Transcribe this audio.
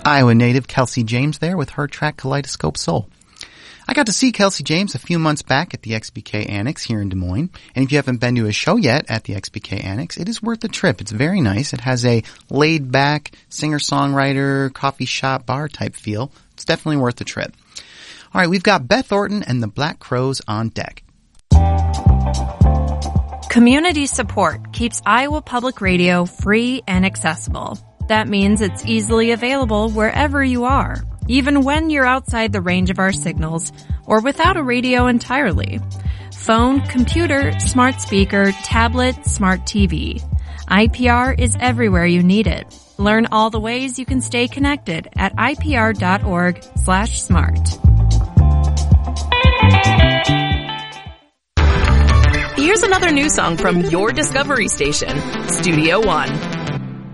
Iowa native Kelsey James there with her track Kaleidoscope Soul. I got to see Kelsey James a few months back at the XBK Annex here in Des Moines, and if you haven't been to a show yet at the XBK Annex, it is worth the trip. It's very nice. It has a laid-back singer-songwriter, coffee shop, bar type feel. It's definitely worth the trip. All right, we've got Beth Orton and the Black Crowes on deck. Community support keeps Iowa Public Radio free and accessible. That means it's easily available wherever you are, even when you're outside the range of our signals or without a radio entirely. Phone, computer, smart speaker, tablet, smart TV. IPR is everywhere you need it. Learn all the ways you can stay connected at ipr.org/smart. Here's another new song from your Discovery station, Studio One.